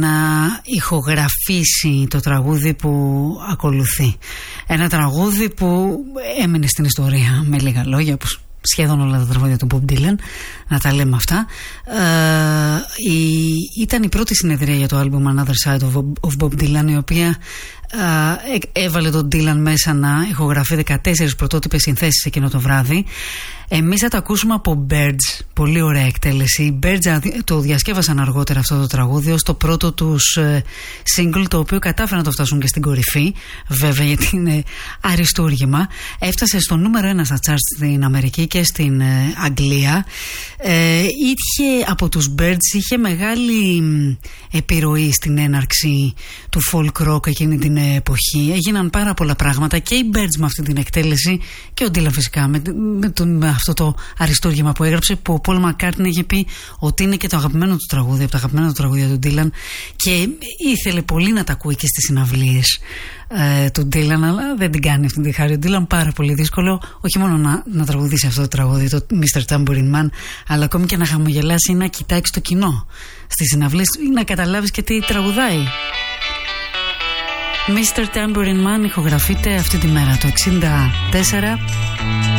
να ηχογραφήσει το τραγούδι που ακολουθεί. Ένα τραγούδι που έμεινε στην ιστορία, με λίγα λόγια, όπως σχεδόν όλα τα τραγούδια του Bob Dylan, να τα λέμε αυτά. Ήταν η πρώτη συνεδρία για το άλμπουμ Another Side of Bob Dylan, η οποία έβαλε τον Dylan μέσα να ηχογραφεί 14 πρωτότυπες συνθέσεις εκείνο το βράδυ. Εμείς θα τα ακούσουμε από Birds, πολύ ωραία εκτέλεση. Οι Birds το διασκεύασαν αργότερα αυτό το τραγούδι ως το πρώτο τους single, το οποίο κατάφεραν να το φτάσουν και στην κορυφή, βέβαια, γιατί είναι αριστούργημα. Έφτασε στο νούμερο 1 στα charts στην Αμερική και στην Αγγλία. Από τους Birds είχε μεγάλη επιρροή στην έναρξη του folk rock εκείνη την εποχή. Έγιναν πάρα πολλά πράγματα και οι Birds με αυτή την εκτέλεση και ο Dylan φυσικά με αυτό το αριστούργημα που έγραψε, που ο Paul McCartney είχε πει ότι είναι και το αγαπημένο του τραγούδι, από τα αγαπημένα του τραγούδια του Dylan, και ήθελε πολύ να τα ακούει και στις συναυλίες του Dylan, αλλά δεν την κάνει αυτή τη χάρη ο Dylan. Πάρα πολύ δύσκολο, όχι μόνο να τραγουδήσει αυτό το τραγούδι, το Mr. Tambourine Man, αλλά ακόμη και να χαμογελάσει ή να κοιτάξει το κοινό στις συναυλίες ή να καταλάβεις και τι τραγουδάει. Mr. Tambourine Man ηχογραφείται αυτή τη μέρα το 1964